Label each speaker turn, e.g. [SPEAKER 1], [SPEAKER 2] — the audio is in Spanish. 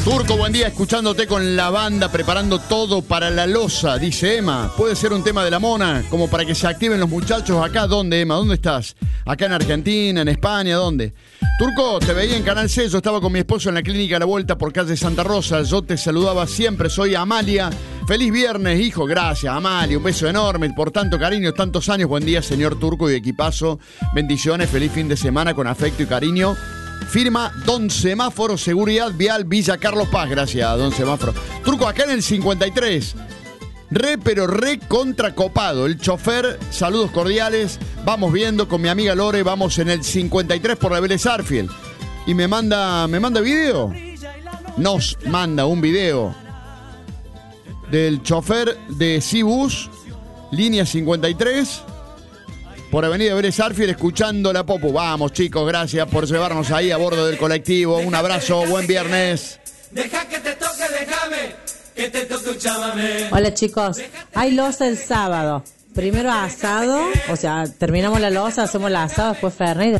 [SPEAKER 1] Turco, buen día, escuchándote con la banda, preparando todo para la loza, dice Emma. Puede ser un tema de la mona, como para que se activen los muchachos acá. ¿Dónde, Emma? ¿Dónde estás? ¿Acá en Argentina, en España? ¿Dónde? Turco, te veía en Canal C, yo estaba con mi esposo en la clínica a la vuelta por calle Santa Rosa. Yo te saludaba siempre, soy Amalia. Feliz viernes, hijo, gracias, Amalia. Un beso enorme, por tanto cariño, tantos años. Buen día, señor Turco y equipazo. Bendiciones, feliz fin de semana con afecto y cariño. Firma Don Semáforo, Seguridad Vial, Villa Carlos Paz. Gracias, Don Semáforo. Turco, acá en el 53. Pero contracopado. El chofer, saludos cordiales. Vamos viendo con mi amiga Lore, vamos en el 53 por la Vélez Arfield. Y me manda video. Nos manda un video del chofer de Cibus, línea 53. Por Avenida Vélez Arfield, escuchando la Popu. Vamos, chicos, gracias por llevarnos ahí a bordo del colectivo. Un abrazo, buen viernes.
[SPEAKER 2] Deja que te toque, déjame que te toque un chamamé.
[SPEAKER 3] Hola, chicos. Hay loza el sábado. Primero asado, o sea, terminamos la loza, hacemos el asado, después Fernet.